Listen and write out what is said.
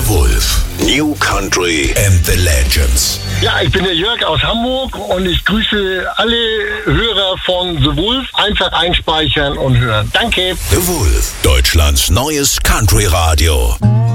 Wolf. New Country and the Legends. Ja, ich bin der Jörg aus Hamburg und ich grüße alle Hörer von The Wolf. Einfach einspeichern und hören. Danke. The Wolf, Deutschlands neues Country-Radio.